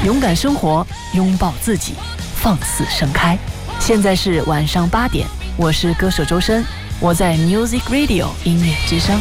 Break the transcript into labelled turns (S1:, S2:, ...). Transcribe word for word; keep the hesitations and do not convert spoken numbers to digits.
S1: 勇敢生活，拥抱自己，放肆盛开。现在是晚上八点，我是歌手周深，我在 Music Radio 音乐之声。